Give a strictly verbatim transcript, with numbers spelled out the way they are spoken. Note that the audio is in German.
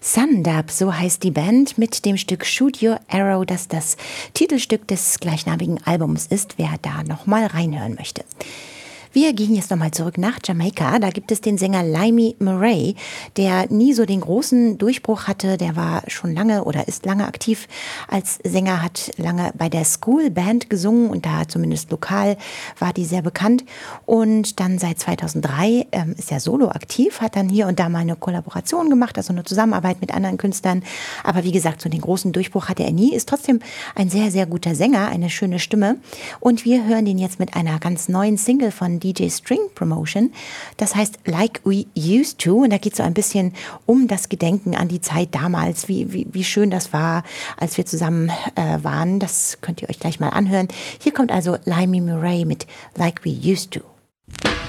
Sundub, so heißt die Band, mit dem Stück Shoot Your Arrow, das das Titelstück des gleichnamigen Albums ist, wer da nochmal reinhören möchte. Wir gehen jetzt nochmal zurück nach Jamaika. Da gibt es den Sänger Limey Murray, der nie so den großen Durchbruch hatte. Der war schon lange oder ist lange aktiv als Sänger, hat lange bei der School Band gesungen und da zumindest lokal war die sehr bekannt. Und dann seit zweitausenddrei ähm, ist er solo aktiv, hat dann hier und da mal eine Kollaboration gemacht, also eine Zusammenarbeit mit anderen Künstlern. Aber wie gesagt, so den großen Durchbruch hatte er nie, ist trotzdem ein sehr, sehr guter Sänger, eine schöne Stimme. Und wir hören den jetzt mit einer ganz neuen Single von D J String Promotion. Das heißt Like We Used To. Und da geht es so ein bisschen um das Gedenken an die Zeit damals, wie, wie, wie schön das war, als wir zusammen äh, waren. Das könnt ihr euch gleich mal anhören. Hier kommt also Limey Murray mit Like We Used To.